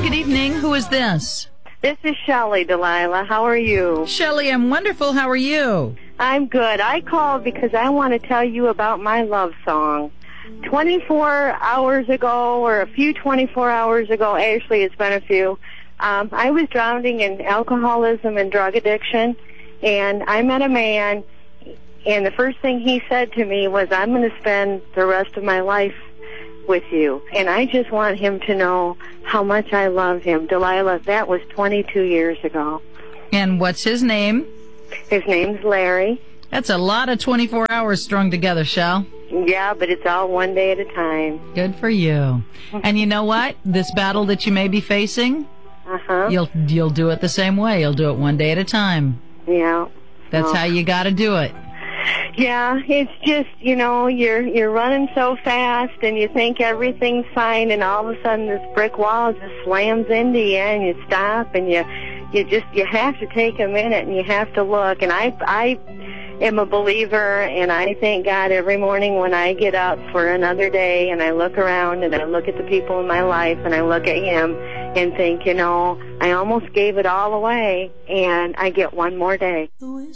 good evening. Who is this? This is Shelley, Delilah. How are you? Shelley, I'm wonderful. How are you? I'm good. I called because I want to tell you about my love song. 24 hours ago, or a few 24 hours ago, actually it's been a few, I was drowning in alcoholism and drug addiction, and I met a man, and the first thing he said to me was, I'm going to spend the rest of my life with you. And I just want him to know how much I love him. Delilah, that was 22 years ago. And what's his name? His name's Larry. That's a lot of 24 hours strung together, Shell. Yeah, but it's all one day at a time. Good for you. And you know what? This battle that you may be facing, you'll do it the same way. You'll do it one day at a time. Yeah. That's how you got to do it. Yeah, it's just, you're running so fast and you think everything's fine, and all of a sudden this brick wall just slams into you and you stop, and you have to take a minute and you have to look. And I am a believer, and I thank God every morning when I get up for another day and I look around and I look at the people in my life and I look at him and think, I almost gave it all away and I get one more day.